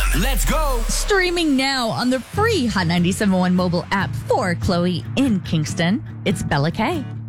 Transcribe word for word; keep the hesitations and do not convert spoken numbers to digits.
Let's go. Streaming now on the free Hot ninety-seven point one mobile app for Chloe in Kingston. It's Bella K.